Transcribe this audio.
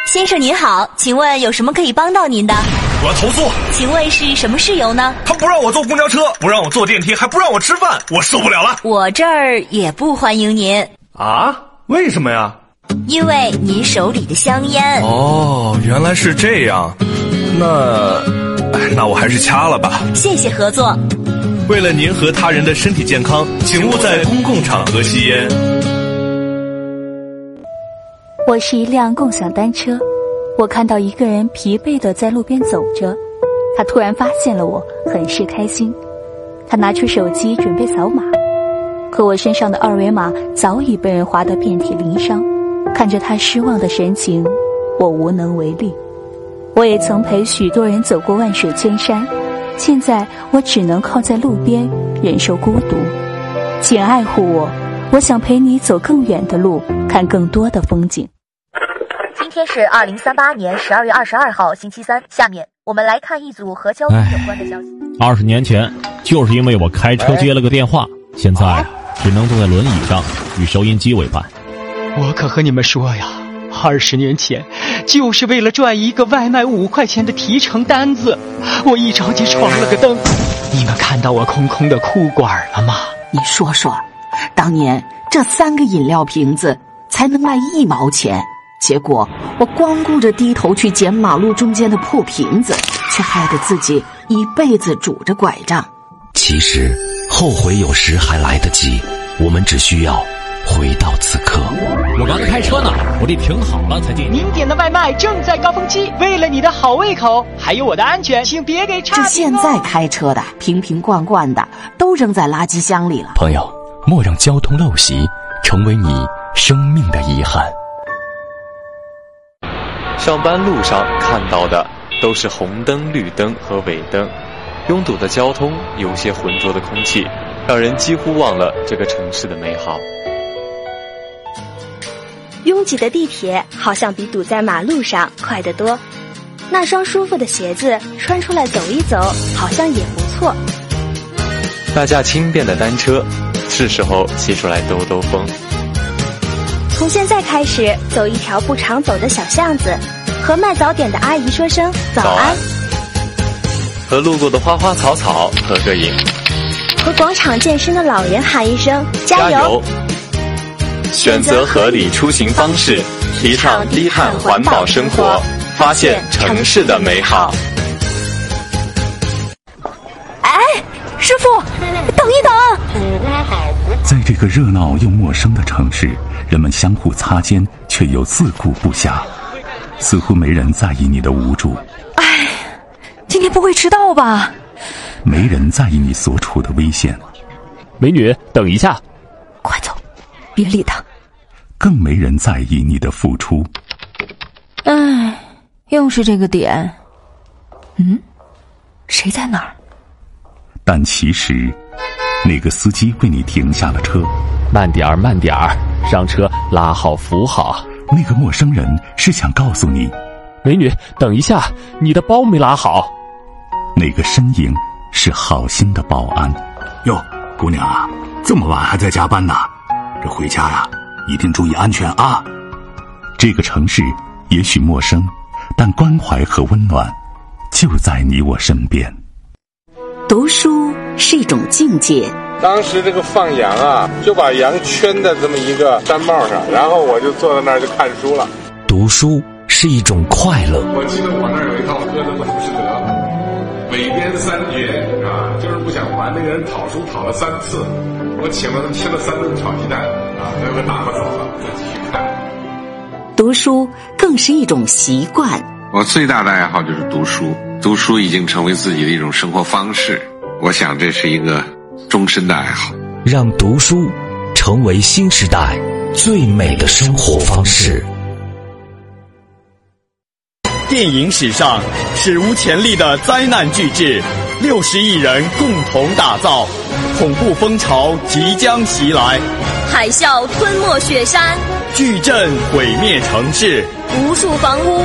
先生您好，请问有什么可以帮到您的？ 我要投诉。 请问是什么事由呢？ 他不让我坐公交车，不让我坐电梯，还不让我吃饭，我受不了了。 我这儿也不欢迎您。 啊？为什么呀？ 因为您手里的香烟。 哦，原来是这样。那我还是掐了吧。 谢谢合作。 为了您和他人的身体健康，请勿在公共场合吸烟。 我是一辆共享单车，我看到一个人疲惫地在路边走着，他突然发现了我，很是开心。他拿出手机准备扫码，可我身上的二维码早已被人划得遍体鳞伤。看着他失望的神情，我无能为力。我也曾陪许多人走过万水千山，现在我只能靠在路边忍受孤独。请爱护我，我想陪你走更远的路，看更多的风景。 今天是2038年12月22号星期三，下面我们来看一组和交通有关的消息。 20年前，就是因为我开车接了个电话，现在只能坐在轮椅上与收音机为伴。 我可和你们说呀，20年前就是为了赚一个外卖5块钱的提成单子，我一着急闯了个灯。你们看到我空空的裤管了吗？ 你说说，当年这3个饮料瓶子才能卖1毛钱，结果我光顾着低头去捡马路中间的破瓶子，却害得自己一辈子拄着拐杖。 其实后悔有时还来得及，我们只需要回到此刻。 我刚才开车呢，我得停好了才进。 您点的外卖正在高峰期，为了你的好胃口还有我的安全，请别给差评哦。 这现在开车的瓶瓶罐罐的都扔在垃圾箱里了。 朋友，莫让交通陋习成为你生命的遗憾。 上班路上看到的都是红灯、绿灯和尾灯，拥堵的交通，有些浑浊的空气，让人几乎忘了这个城市的美好。 拥挤的地铁好像比堵在马路上快得多，那双舒服的鞋子穿出来走一走好像也不错。 那架轻便的单车，是时候骑出来兜兜风。 从现在开始走一条不常走的小巷子，和卖早点的阿姨说声早安， 和路过的花花草草合个影， 和广场健身的老人喊一声加油。 选择合理出行方式，提倡低碳环保生活，发现城市的美好。 哎，师傅，等一等！ 在这个热闹又陌生的城市，人们相互擦肩，却又自顾不暇，似乎没人在意你的无助。 哎，今天不会迟到吧？ 没人在意你所处的危险。 美女，等一下！ 快走，别理他。 更没人在意你的付出。 哎，又是这个点。谁在哪儿？ 但其实那个司机为你停下了车。 慢点儿，慢点儿，上车拉好扶好。 那个陌生人是想告诉你， 美女，等一下，你的包没拉好。 那个身影是好心的保安。 哟，姑娘啊，这么晚还在加班呢，这回家呀，一定注意安全啊。 这个城市也许陌生，但关怀和温暖就在你我身边。 读书是一种境界。 当时这个放羊啊，就把羊圈在这么一个山帽上，然后我就坐在那儿就看书了。 读书是一种快乐。 我记得我那儿有一套歌的浮士德，每编3绝啊，就是不想还，那个人讨书讨了3次，我请了他吃了3顿炒鸡蛋啊，最后打发走了，再继续看。 读书更是一种习惯。 我最大的爱好就是读书，读书已经成为自己的一种生活方式，我想这是一个终身的爱好。 让读书成为新时代最美的生活方式。 电影史上史无前例的灾难巨制，60亿人共同打造，恐怖风潮即将袭来， 海啸吞没雪山， 巨震毁灭城市， 无数房屋